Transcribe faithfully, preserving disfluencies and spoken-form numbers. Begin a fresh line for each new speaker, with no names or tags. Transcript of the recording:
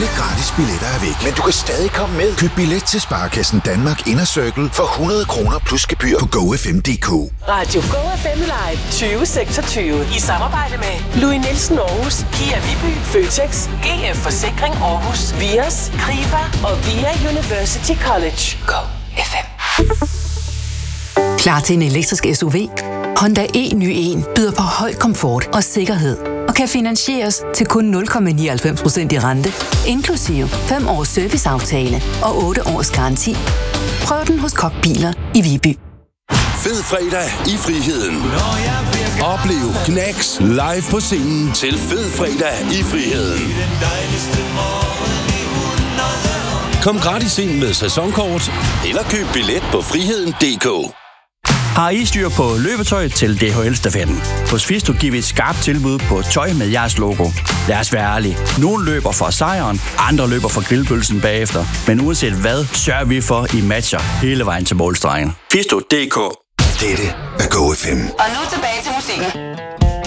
gratis billetter er væk, men du kan stadig komme med. Køb billet til Sparekassen Danmark Inner Circle for hundrede kroner plus gebyr på go f m punktum d k.
Radio Go F M Live tyve seksogtyve i samarbejde med Louis Nielsen Aarhus, Kia Viby, Føtex, G F Forsikring Aarhus, Vios, Krifa og Via University College. Go F M.
Klar til en elektrisk S U V? Honda e ny en byder på høj komfort og sikkerhed og kan finansieres til kun nul komma nioghalvfems procent i rente, inklusive fem års serviceaftale og otte års garanti. Prøv den hos Koch Biler i Viby.
Fed fredag i friheden. Oplev Knacks live på scenen til Fed fredag i friheden. Kom gratis ind med sæsonkort eller køb billet på friheden punktum d k.
Har I styr på løbetøj til D H L-stafetten? Hos Fisto giver vi et skarpt tilbud på tøj med jeres logo. Lad os være ærlige. Nogle løber for sejren, andre løber for grillpølsen bagefter. Men uanset hvad, sørger vi for, I matcher hele vejen til målstregen. Fisto punktum d k.
Dette er Go F M.
Og nu tilbage til musikken.